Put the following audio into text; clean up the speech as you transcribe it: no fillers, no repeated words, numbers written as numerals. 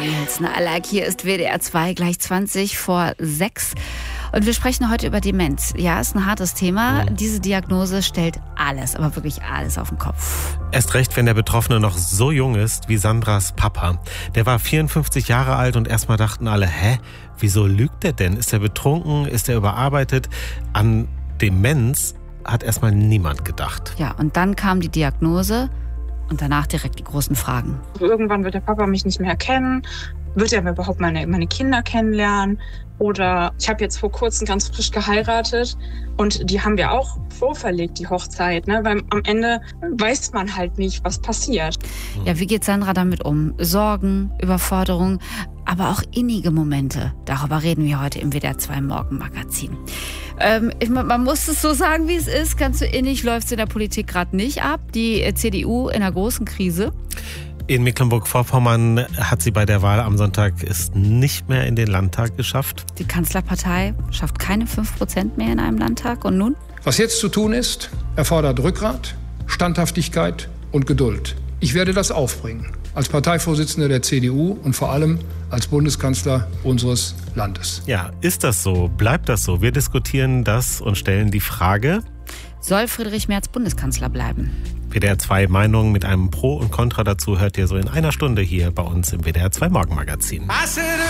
Alack, hier ist WDR 2, gleich 20 vor 6. Und wir sprechen heute über Demenz. Ja, ist ein hartes Thema. Diese Diagnose stellt alles, aber wirklich alles auf den Kopf. Erst recht, wenn der Betroffene noch so jung ist wie Sandras Papa. Der war 54 Jahre alt und erstmal dachten alle, wieso lügt der denn? Ist er betrunken? Ist er überarbeitet? An Demenz hat erstmal niemand gedacht. Ja, und dann kam die Diagnose und danach direkt die großen Fragen. Irgendwann wird der Papa mich nicht mehr erkennen. Wird er überhaupt meine Kinder kennenlernen? Oder ich habe jetzt vor kurzem ganz frisch geheiratet und die haben wir auch vorverlegt, die Hochzeit, ne? Weil am Ende weiß man halt nicht, was passiert. Ja, wie geht Sandra damit um? Sorgen, Überforderung, aber auch innige Momente. Darüber reden wir heute im WDR 2 Morgenmagazin. Man muss es so sagen, wie es ist. Ganz so innig läuft es in der Politik gerade nicht ab. Die CDU in einer großen Krise. In Mecklenburg-Vorpommern hat sie bei der Wahl am Sonntag es nicht mehr in den Landtag geschafft. Die Kanzlerpartei schafft keine 5% mehr in einem Landtag. Und nun? Was jetzt zu tun ist, erfordert Rückgrat, Standhaftigkeit und Geduld. Ich werde das aufbringen. Als Parteivorsitzender der CDU und vor allem als Bundeskanzler unseres Landes. Ja, ist das so? Bleibt das so? Wir diskutieren das und stellen die Frage: Soll Friedrich Merz Bundeskanzler bleiben? WDR 2 Meinungen mit einem Pro und Contra dazu hört ihr so in einer Stunde hier bei uns im WDR 2 Morgenmagazin.